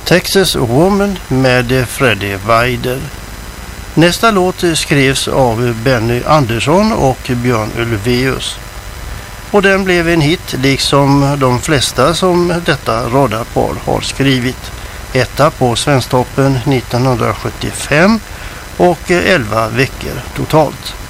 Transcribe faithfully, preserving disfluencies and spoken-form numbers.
Texas Woman med Freddie Weider. Nästa låt skrevs av Benny Andersson och Björn Ulvaeus. Och den blev en hit liksom de flesta som detta radarpar har skrivit. Etta på Svensktoppen nittonhundrasjuttiofem och elva veckor totalt.